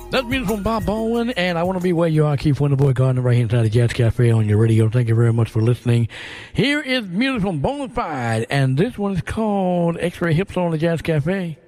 That's music from Bob Baldwin, and I Want to Be Where You Are. Keith Wonderboy Gardner right here inside the Jazz Cafe on your radio. Thank you very much for listening. Here is music from Bonafide, and this one is called X-Ray Hips on the Jazz Cafe.